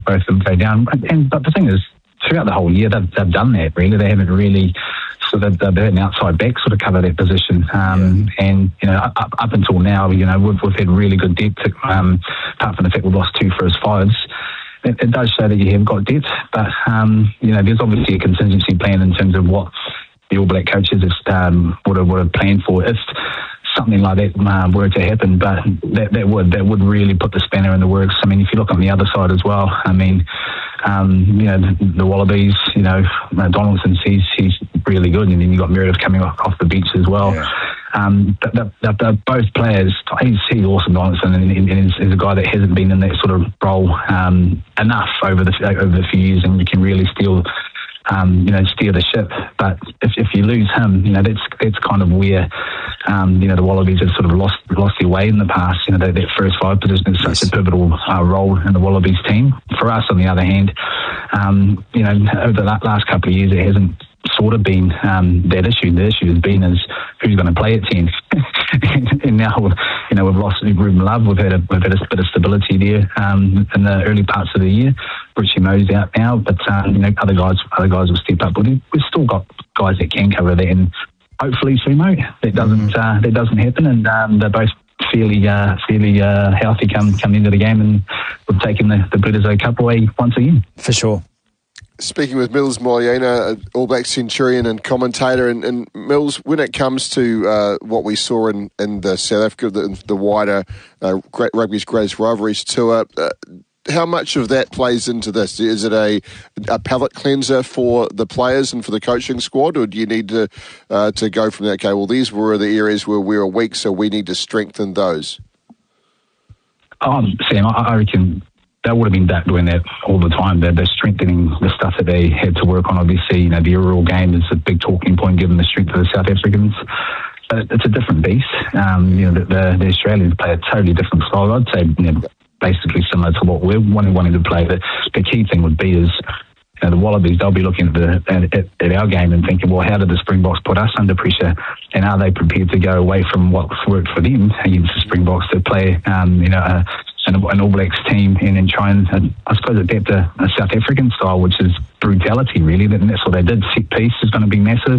both of them play down. But the thing is, throughout the whole year, they've done that, really. They haven't really sort of, they've had an outside back sort of cover that position. And, you know, up until now, you know, we've had really good depth, apart from the fact we've lost 2 first fives. It does show that you have got depth, but, you know, there's obviously a contingency plan in terms of what the All Black coaches would have planned for if something like that were to happen. But that would really put the spanner in the works. I mean, if you look on the other side as well, I mean, you know, the Wallabies, you know, Donaldson, he's really good, and then you got Meredith coming off the bench as well. Yeah. They're both players. He's awesome, Donaldson, and is a guy that hasn't been in that sort of role enough over the few years, and you can really steer the ship. But if you lose him, you know, that's kind of where you know, the Wallabies have sort of lost their way in the past. You know, that first 5 position is such a pivotal role in the Wallabies team. For us, on the other hand, you know, over the last couple of years, it hasn't sort of been that issue. The issue has been is who's going to play at 10. And now, you know, we've lost Ruben Love. We've had a bit of stability there in the early parts of the year. Richie Mo's out now, but you know, other guys will step up. But we've still got guys that can cover that, and hopefully, Sumo, that doesn't happen, and they're both fairly healthy come into the game, and we've taken the Bledisloe Cup away once again. For sure. Speaking with Mills Moyena, All Black Centurion and commentator, and Mills, when it comes to what we saw in the South Africa, the wider Rugby's Greatest Rivalries tour, how much of that plays into this? Is it a palate cleanser for the players and for the coaching squad, or do you need to go from that, okay, well, these were the areas where we were weak, so we need to strengthen those? Sam, I reckon they would have been doing that all the time. They're strengthening the stuff that they had to work on. Obviously, you know, the aerial game is a big talking point given the strength of the South Africans. But it's a different beast. You know, the Australians play a totally different style. I'd say, you know, basically similar to what we're wanting to play. The key thing would be is, you know, the Wallabies, they'll be looking at our game and thinking, well, how did the Springboks put us under pressure, and are they prepared to go away from what's worked for them against the Springboks to play, you know, an All Blacks team, and then try and, I suppose, adapt a South African style, which is brutality, really. And that's what they did. Set piece is going to be massive.